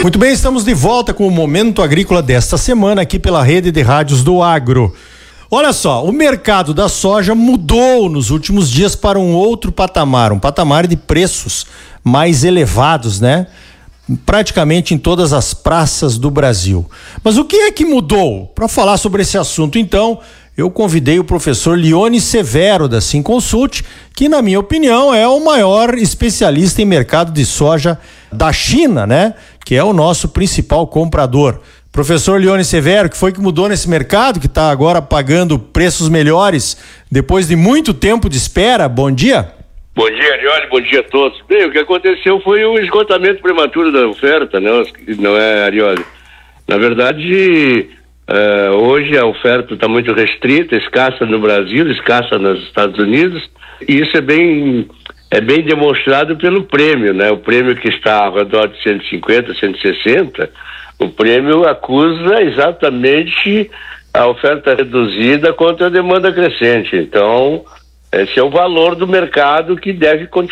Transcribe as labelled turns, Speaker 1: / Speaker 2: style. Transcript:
Speaker 1: Muito bem, estamos de volta com o Momento Agrícola desta semana aqui pela Rede de Rádios do Agro. Olha só, o mercado da soja mudou nos últimos dias para um outro patamar, um patamar de preços mais elevados, né? Praticamente em todas as praças do Brasil. Mas o que é que mudou? Para falar sobre esse assunto, então, eu convidei o professor Lione Severo da Simconsult, que na minha opinião é o maior especialista em mercado de soja da China, né? Que é o nosso principal comprador. Professor Lione Severo, que foi que mudou nesse mercado, que está agora pagando preços melhores depois de muito tempo de espera? Bom dia.
Speaker 2: Bom dia, Arioli, bom dia a todos. Bem, o que aconteceu foi o esgotamento prematuro da oferta, né? Não é, Arioli? Na verdade, hoje a oferta está muito restrita, escassa no Brasil, escassa nos Estados Unidos, e isso é bem demonstrado pelo prêmio, né? O prêmio que está ao redor de 150, 160, o prêmio acusa exatamente a oferta reduzida contra a demanda crescente. Então, esse é o valor do mercado que deve continuar